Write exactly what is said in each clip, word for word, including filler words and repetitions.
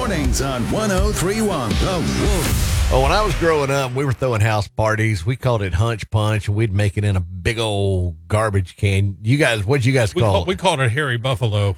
mornings on one oh three one The Wolf. Oh, when I was growing up, we were throwing house parties. We called it Hunch Punch, and we'd make it in a big old garbage can. You guys, what'd you guys We, call call, it? we called it Hairy Buffalo.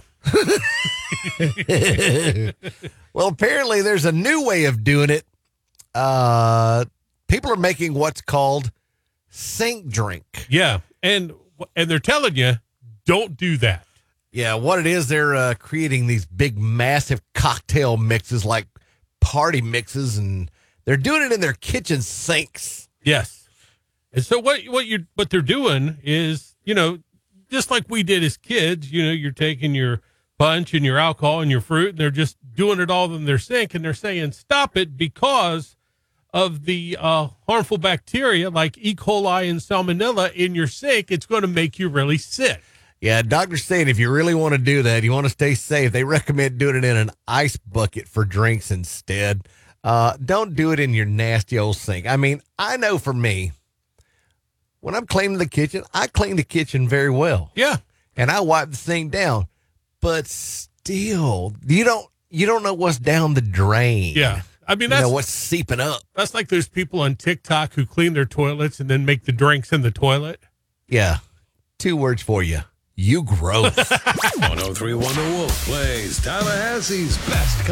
Well, apparently there's a new way of doing it. Uh, people are making what's called sink drink. Yeah, and and they're telling you, don't do that. Yeah, what it is, they're uh, creating these big, massive cocktail mixes, like party mixes, and they're doing it in their kitchen sinks. Yes. And so what what you what they're doing is, you know, just like we did as kids, you know, you're taking your punch and your alcohol and your fruit, and they're just doing it all in their sink, and they're saying stop it because of the uh, harmful bacteria like E. coli and salmonella in your sink. It's going to make you really sick. Yeah, doctor's saying if you really want to do that, you want to stay safe, they recommend doing it in an ice bucket for drinks instead. Uh, don't do it in your nasty old sink. I mean, I know for me, when I'm cleaning the kitchen, I clean the kitchen very well. Yeah. And I wipe the thing down. But still, you don't you don't know what's down the drain. Yeah. I mean, You that's know what's seeping up. that's like those people on TikTok who clean their toilets and then make the drinks in the toilet. Yeah. Two words for you. You gross. one oh three one The Wolf plays Tallahassee's best